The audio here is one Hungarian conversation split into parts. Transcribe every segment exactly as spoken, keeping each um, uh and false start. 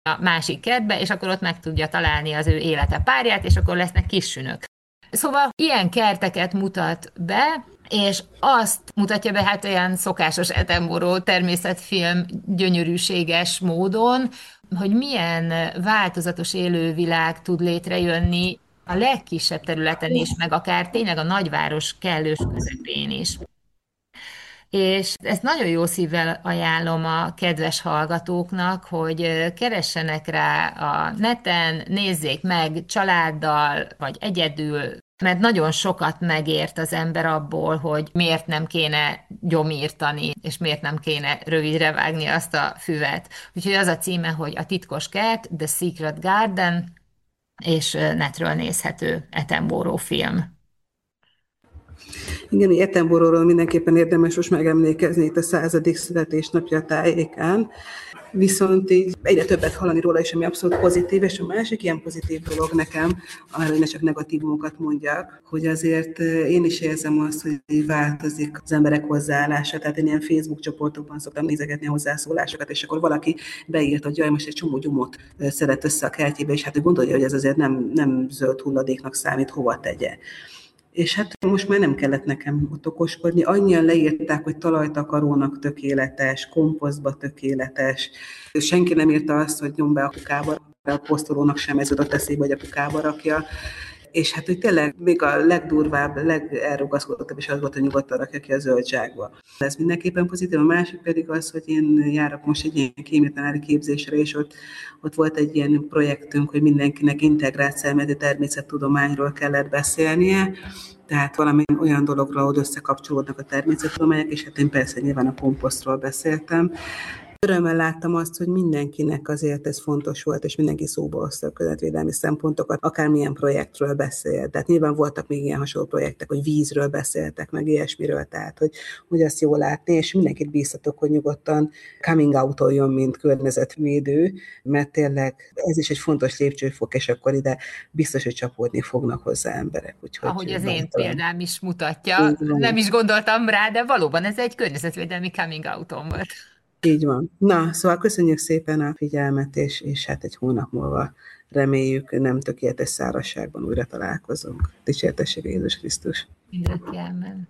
a másik kertbe, és akkor ott meg tudja találni az ő élete párját, és akkor lesznek kissünök. Szóval ilyen kerteket mutat be, és azt mutatja be hát olyan szokásos Attenborough természetfilm gyönyörűséges módon, hogy milyen változatos élővilág tud létrejönni a legkisebb területen is, meg akár tényleg a nagyváros kellős közepén is. És ezt nagyon jó szívvel ajánlom a kedves hallgatóknak, hogy keressenek rá a neten, nézzék meg családdal, vagy egyedül, mert nagyon sokat megért az ember abból, hogy miért nem kéne gyomírtani, és miért nem kéne rövidre vágni azt a füvet. Úgyhogy az a címe, hogy A titkos kert, The Secret Garden, és netről nézhető Attenborough film. Igen, Attenboroughról mindenképpen érdemes most megemlékezni itt a századik születésnapja tájékán, viszont így egyre többet hallani róla is, ami abszolút pozitív, és a másik ilyen pozitív dolog nekem, arra, hogy ne csak negatívumokat mondjak, hogy azért én is érzem azt, hogy változik az emberek hozzáállása, tehát én ilyen Facebook csoportokban szoktam nézegetni a hozzászólásokat, és akkor valaki beírt, hogy jaj, most egy csomó gyomot szeret össze a kertjébe, és hát ő gondolja, hogy ez azért nem, nem zöld hulladéknak számít, hova tegye. És hát most már nem kellett nekem ott okoskodni. Annyian leírták, hogy talajtakarónak tökéletes, komposztba tökéletes. Senki nem írta azt, hogy nyom be a kukába, a posztolónak sem ez jutott eszébe, hogy a kukába rakja. És hát, hogy tényleg még a legdurvább, legelrugaszkodottabb is az volt, hogy nyugodtan rakja ki a zöld zsákba. Ez mindenképpen pozitív. A másik pedig az, hogy én járok most egy ilyen kémiatanári képzésre, és ott, ott volt egy ilyen projektünk, hogy mindenkinek integrált szemléletű természettudományról kellett beszélnie, tehát valami olyan dologról, hogy összekapcsolódnak a természettudományok, és hát én persze nyilván a komposztról beszéltem. Örömmel láttam azt, hogy mindenkinek azért ez fontos volt, és mindenki szóba hozta a környezetvédelmi szempontokat, akármilyen projektről beszélt. Tehát nyilván voltak még ilyen hasonló projektek, hogy vízről beszéltek, meg ilyesmiről, tehát hogy, hogy azt jól látni, és mindenkit bíztatok, hogy nyugodtan coming out-oljon, mint környezetvédő, mert tényleg ez is egy fontos lépcsőfok, és akkor ide biztos, hogy csapódni fognak hozzá emberek. Úgyhogy ahogy az én talán... példám is mutatja, nem is gondoltam rá, de valóban ez egy környezetvédelmi coming out-om volt. Így van. Na, szóval köszönjük szépen a figyelmet, és, és hát egy hónap múlva reméljük nem tökéletes szárazságban újra találkozunk. Dicsértessék Jézus Krisztus! Mindökkelmen.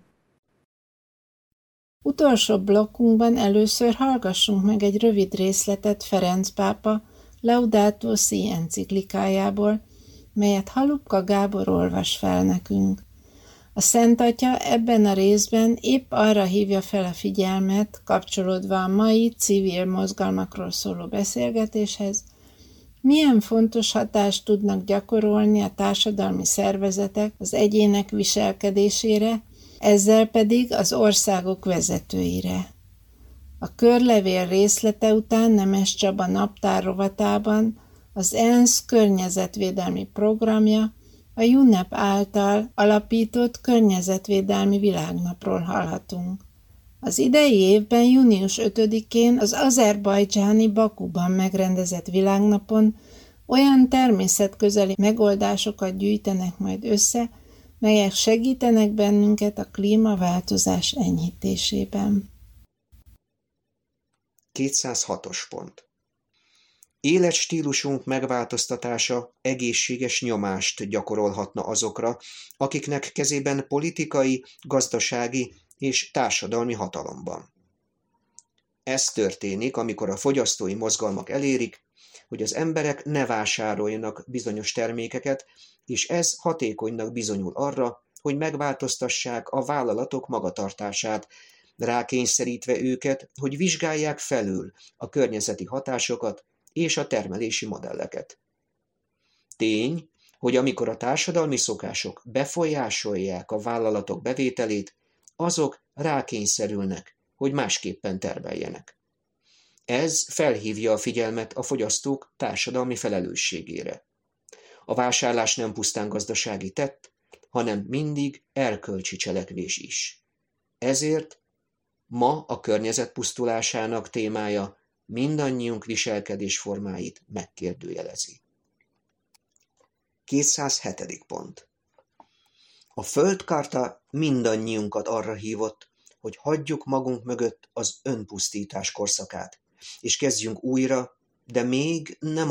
Utolsó blokkunkban először hallgassunk meg egy rövid részletet Ferenc pápa Laudato Si enciklikájából, melyet Halupka Gábor olvas fel nekünk. A Szent Atya ebben a részben épp arra hívja fel a figyelmet, kapcsolódva a mai civil mozgalmakról szóló beszélgetéshez, milyen fontos hatást tudnak gyakorolni a társadalmi szervezetek az egyének viselkedésére, ezzel pedig az országok vezetőire. A körlevél részlete után Nemes Csaba naptár rovatában az ENSZ környezetvédelmi programja, a UNEP által alapított környezetvédelmi világnapról hallhatunk. Az idei évben június ötödikén az azerbajdzsáni Bakuban megrendezett világnapon olyan természetközeli megoldásokat gyűjtenek majd össze, melyek segítenek bennünket a klímaváltozás enyhítésében. kétszázhatos pont. Életstílusunk megváltoztatása egészséges nyomást gyakorolhatna azokra, akiknek kezében politikai, gazdasági és társadalmi hatalom van. Ez történik, amikor a fogyasztói mozgalmak elérik, hogy az emberek ne vásároljanak bizonyos termékeket, és ez hatékonynak bizonyul arra, hogy megváltoztassák a vállalatok magatartását, rákényszerítve őket, hogy vizsgálják felül a környezeti hatásokat és a termelési modelleket. Tény, hogy amikor a társadalmi szokások befolyásolják a vállalatok bevételét, azok rákényszerülnek, hogy másképpen termeljenek. Ez felhívja a figyelmet a fogyasztók társadalmi felelősségére. A vásárlás nem pusztán gazdasági tett, hanem mindig erkölcsi cselekvés is. Ezért ma a környezet pusztulásának témája mindannyiunk viselkedésformáit megkérdőjelezi. kétszázhetedik pont. A Földkarta mindannyiunkat arra hívott, hogy hagyjuk magunk mögött az önpusztítás korszakát, és kezdjünk újra de még nem